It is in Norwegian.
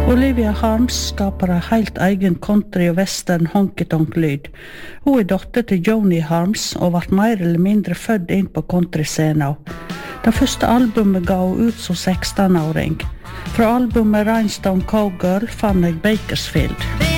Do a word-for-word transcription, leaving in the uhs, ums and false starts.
Olivia Harms skapar en helt egen country og western honky-tonk-lyd. Hun er dotter til Joni Harms og ble mer eller mindre født inn på countryscenen. Det første albumet ga hun ut som seksten-åring. Fra albumet Rhinestone Cowgirl fann jeg Bakersfield.